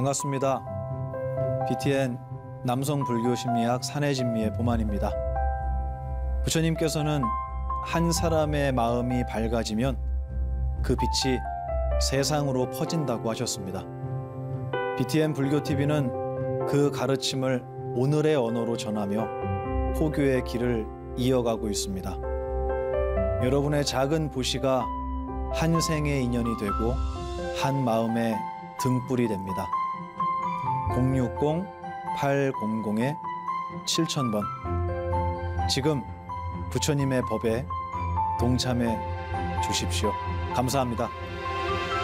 반갑습니다. BTN 남성 불교 심리학 사내진미의 보만입니다. 부처님께서는 한 사람의 마음이 밝아지면 그 빛이 세상으로 퍼진다고 하셨습니다. BTN 불교TV는 그 가르침을 오늘의 언어로 전하며 포교의 길을 이어가고 있습니다. 여러분의 작은 보시가 한 생의 인연이 되고 한 마음의 등불이 됩니다. 060-800-7000번. 지금 부처님의 법에 동참해 주십시오. 감사합니다.